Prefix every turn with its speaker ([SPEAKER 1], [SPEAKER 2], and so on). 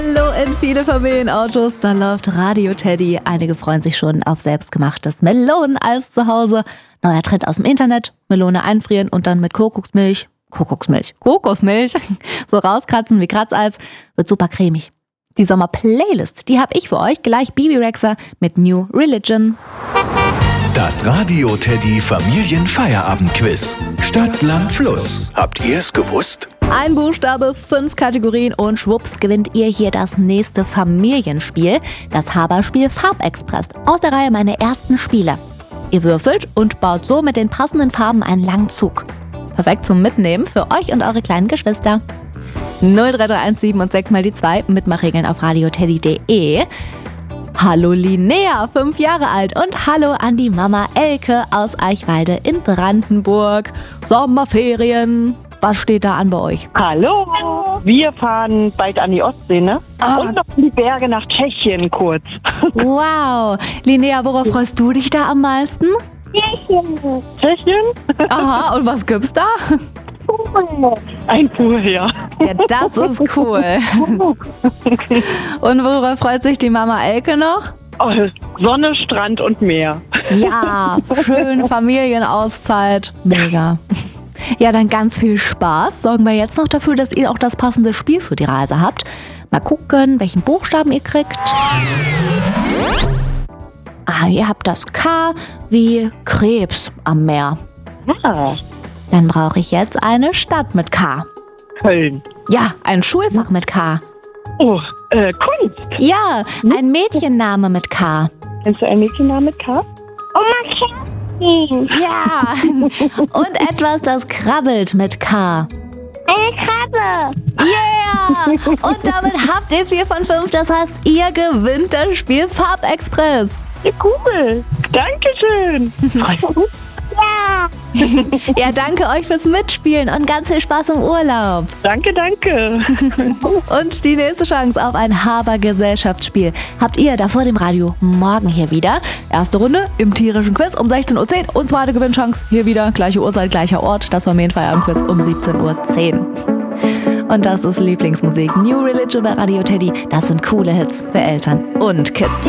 [SPEAKER 1] Hallo in viele Familienautos, da läuft Radio Teddy. Einige freuen sich schon auf selbstgemachtes Meloneneis zu Hause. Neuer Trend aus dem Internet, Melone einfrieren und dann mit Kokosmilch, so rauskratzen wie Kratzeis, wird super cremig. Die Sommer-Playlist, die habe ich für euch, gleich Bibi Rexha mit New Religion.
[SPEAKER 2] Das Radio Teddy Familienfeierabend-Quiz. Stadt, Land, Fluss. Habt ihr es gewusst?
[SPEAKER 1] Ein Buchstabe, 5 Kategorien und schwupps gewinnt ihr hier das nächste Familienspiel, das Haberspiel Farbexpress, aus der Reihe Meine ersten Spiele. Ihr würfelt und baut so mit den passenden Farben einen langen Zug. Perfekt zum Mitnehmen für euch und eure kleinen Geschwister. 03317 und 6 mal die 2, Mitmachregeln auf radioteddy.de. Hallo Linnea, 5 Jahre alt, und hallo an die Mama Elke aus Eichwalde in Brandenburg. Sommerferien, was steht da an bei euch?
[SPEAKER 3] Hallo, wir fahren bald an die Ostsee, ne? Und noch in die Berge nach Tschechien kurz.
[SPEAKER 1] Wow, Linnea, worauf freust du dich da am meisten?
[SPEAKER 3] Tschechien?
[SPEAKER 1] Aha, und was gibt's da?
[SPEAKER 3] Ein Pool, ja.
[SPEAKER 1] Ja, das ist cool. Und worauf freut sich die Mama Elke noch?
[SPEAKER 3] Oh, Sonne, Strand und Meer.
[SPEAKER 1] Ja, schön Familienauszeit. Mega. Ja, dann ganz viel Spaß. Sorgen wir jetzt noch dafür, dass ihr auch das passende Spiel für die Reise habt. Mal gucken, welchen Buchstaben ihr kriegt. Ihr habt das K wie Krebs am Meer.
[SPEAKER 3] Ah,
[SPEAKER 1] Dann brauche ich jetzt eine Stadt mit K.
[SPEAKER 3] Köln.
[SPEAKER 1] Ja, ein Schulfach mit K.
[SPEAKER 3] Oh, Kunst.
[SPEAKER 1] Ja, ein Mädchenname mit K.
[SPEAKER 3] Kennst du einen Mädchennamen mit K?
[SPEAKER 1] Ja, und etwas, das krabbelt mit K.
[SPEAKER 4] Eine Krabbe.
[SPEAKER 1] Yeah! Und damit habt ihr 4 von 5, das heißt, ihr gewinnt das Spiel Farbexpress.
[SPEAKER 3] Ja, cool. Dankeschön.
[SPEAKER 4] Ja.
[SPEAKER 1] Ja, danke euch fürs Mitspielen und ganz viel Spaß im Urlaub.
[SPEAKER 3] Danke.
[SPEAKER 1] Und die nächste Chance auf ein Haber-Gesellschaftsspiel habt ihr da vor dem Radio morgen hier wieder. Erste Runde im tierischen Quiz um 16:10 Uhr und zweite Gewinnchance hier wieder, gleiche Uhrzeit, gleicher Ort, das Familienfeierabend-Quiz um 17:10 Uhr. Und das ist Lieblingsmusik. New Religion bei Radio Teddy. Das sind coole Hits für Eltern und Kids.